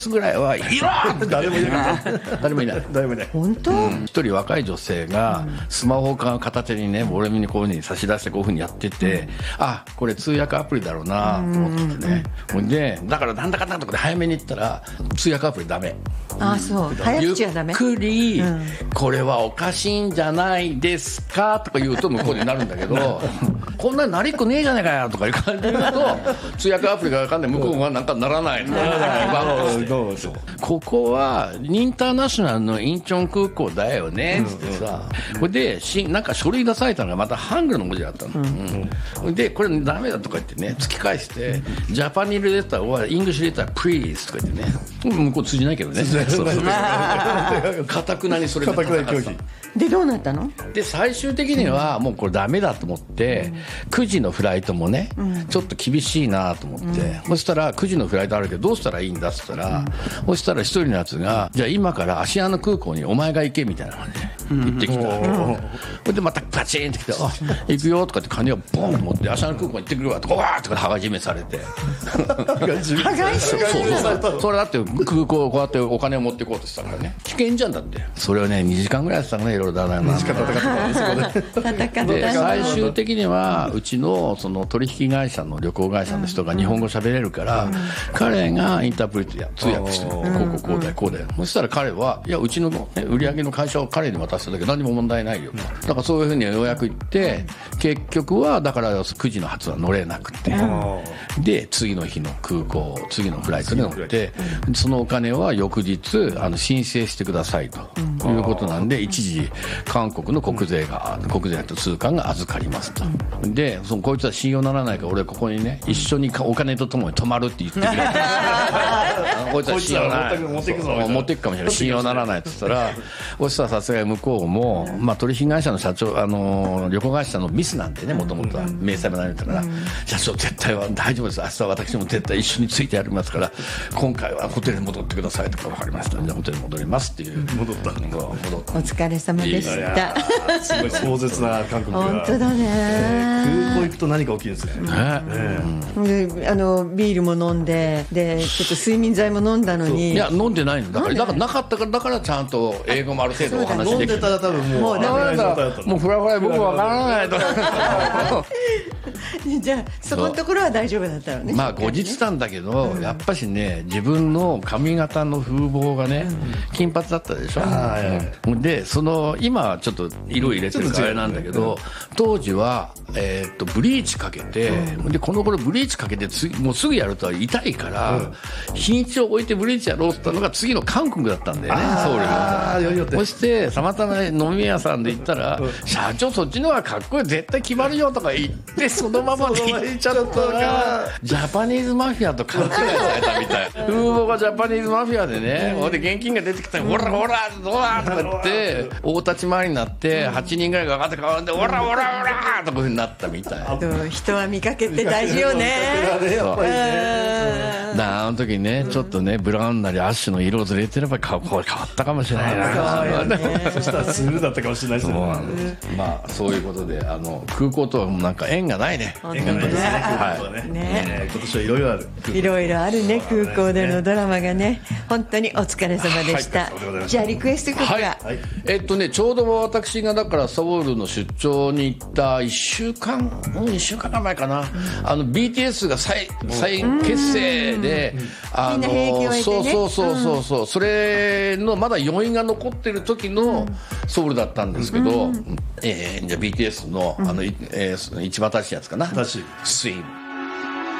ぐらいはいろー誰もいない誰もいない誰もいない。 本当、 一人若い女性がスマホを片手にね俺にこういうふうに差し出してこういうふうにやってて、あこれ通訳アプリだろうなと思ってね、でだからなんだかんだとかで早めに言ったら通訳アプリダメ、 あそう早口はダメ。 ゆっくり、これはおかしいんじゃないですかとか言うと向こうになるんだけどこんなになりっこねえじゃねえかよとかいう感じで言うと通訳アプリが分かんない向こうがなんかならないのここはインターナショナルのインチョン空港だよねっつってさ、これでなんか書類出されたのがまたハングルの文字だったの、でこれダメだとか言ってね突き返してジャパニーズレターはイングリッシュレタープリーズとか言ってね向こう通じないけどねかたくなにそれで拒否でどうなったの？ で最終的にはもうこれダメだと思って、9時のフライトもね、ちょっと厳しいなと思って、そしたら9時のフライトあるけどどうしたらいいんだっつったら、そしたら一人のやつがじゃあ今から芦屋の空港にお前が行けみたいな感じで行ってきた、それでまたパチンって来てあ行くよとかって金をボンと持って芦屋の空港に行ってくるわとかわーっとか羽交い締めされてそれだって空港こうやってお金を持っていこうとしたからね危険じゃんだって。それをね2時間ぐらいやってたのねいろいろだな2時間戦ってで最終的にはうちのその取引会社の旅行会社の人が日本語喋れるから、彼がインタープリート通訳してこうこうだよこうだよ。そしたら彼はいやうちの、ね、売り上げの会社を彼に渡しただけ何も問題ないよ、だからそういうふうにようやく言って結局はだから9時の発は乗れなくて、で次の日の空港次のフライトに乗ってそのお金は翌日申請してくださいということなんで一時韓国の国税と通関が預かりますと、でこいつは信用ならないから俺ここにね一緒にお金とともに泊まるって言ってくれてこいつは信用ならない持っていくかもしれない信用ならないって言ったらそしたらさすがに向こうも、取引会社の社長旅行会社のミスなんでねもともとは明細もなれたから、社長絶対は大丈夫です明日は私も絶対一緒についてやりますから今回はホテルに戻ってくださいとか分かりましたじゃあホテルに戻りますっていう戻ったお疲れ様でしたすごい壮絶な韓国が本当だね空港行くと何か起きるんですね、 でビールも飲んでちょっと睡眠剤も飲んだのにいや飲んでないのだからなかったからだからちゃんと英語もある程度お話できる飲んでたら多分もうもうフラフラ僕わからないとじゃあそこのところは大丈夫だったのね。 後日談だけど、やっぱしね自分の髪型の風貌がね、金髪だったでしょ、で今はちょっと色入れてるからあれなんだけど、当時は、ブリーチかけて、でこの頃ブリーチかけてもうすぐやると痛いから、日にちを置いてブリーチやろうって言ったのが次の韓国だったんだよねソウルが。そしてたまたま飲み屋さんで行ったら、社長そっちの方がかっこいい絶対決まるよとか言ってそのままで行っちゃったからジャパニーズマフィアと勘違いされたみたい風貌がジャパニーズマフィアでね、で現金が出てきたらほらほらどうだとか言って大立ち回りになって8人ぐらいが上がって変わってほらほらほらとかになったみたい。 人は見かけって大事よねあの時ねちょっとねブラウンなりアッシュの色ずれてれば変わったかもしれないなそしたらスルーだったかもしれないですね。 そういうことで空港とはなんか縁がないね。 縁がないですね。今年はいろいろある。 いろいろあるね空港でのドラマがね。本当にお疲れ様でした。じゃあリクエスト曲が。 ちょうど私がだからソウルの出張に行った1週間前かな。BTS が再結成でみんな兵役を終えてね。 そうそれのまだ余韻が残ってる時のソウルだったんですけど、じゃあ BTS の一番新しいやつかな、スイム